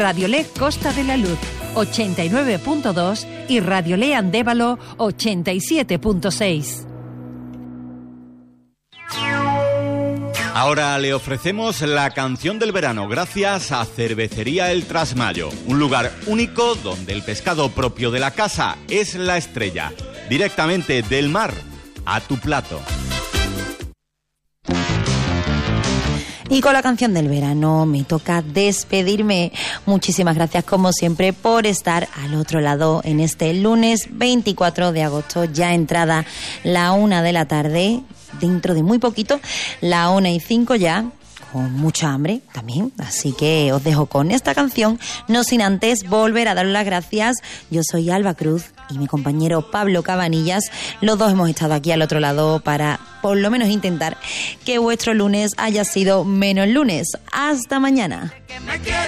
Radiolé Costa de la Luz 89.2 y Radiolé Andévalo 87.6. Ahora le ofrecemos la canción del verano gracias a Cervecería El Trasmayo, un lugar único donde el pescado propio de la casa es la estrella, directamente del mar a tu plato. Y con la canción del verano me toca despedirme. Muchísimas gracias como siempre por estar al otro lado en este lunes 24 de agosto, ya entrada la 1 de la tarde, dentro de muy poquito, la 1:05 ya, con mucha hambre también, así que os dejo con esta canción, no sin antes volver a daros las gracias. Yo soy Alba Cruz y mi compañero Pablo Cabanillas, los dos hemos estado aquí al otro lado para por lo menos intentar que vuestro lunes haya sido menos lunes. Hasta mañana.